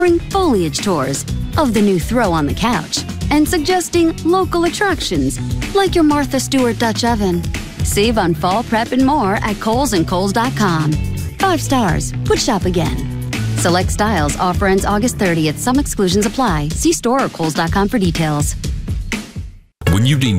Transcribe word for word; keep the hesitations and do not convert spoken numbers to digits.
foliage tours of the new throw on the couch and suggesting local attractions like your Martha Stewart Dutch oven. Save on fall prep and more at Kohl's and Kohl's dot com. Five stars. Would shop again. Select styles. Offer ends August thirtieth. Some exclusions apply. See store or Kohl's dot com for details. When you need